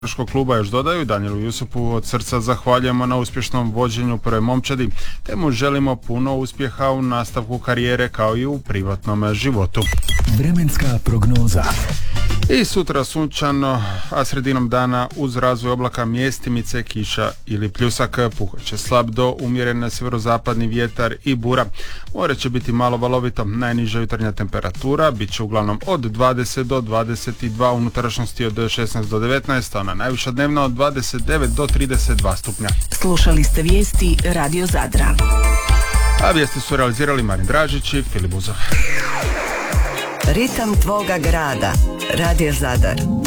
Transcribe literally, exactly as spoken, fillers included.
kluba još dodaju, Danielu Jusupu od srca zahvaljujemo na uspješnom vođenju prve momčadi, te mu želimo puno uspjeha u nastavku karijere kao i u privatnom životu. Vremenska prognoza. I sutra sunčano, a sredinom dana uz razvoj oblaka mjestimice, kiša ili pljusak, puhat će slab do umjeren sjeverozapadni vjetar i bura. More će biti malo valovito, najniža jutarnja temperatura bit će uglavnom od dvadeset do dvadeset dva, unutrašnjosti od šesnaest do devetnaest, a ona najviša dnevna od dvadeset devet do trideset dva stupnja. Slušali ste vijesti Radio Zadra. A vijesti su realizirali Marin Dražić i Filip Buzov. Ritam tvoga grada. Radio Zadar.